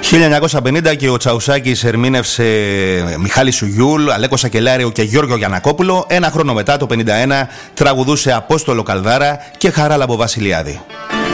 1950 και ο Τσαουσάκης ερμήνευσε Μιχάλη Σουγιούλ, Αλέκο Σακελάριο και Γιώργο Γιαννακόπουλο. Ένα χρόνο μετά, το 1951, τραγουδούσε Απόστολο Καλδάρα και Χαράλαμπο Βασιλιάδη.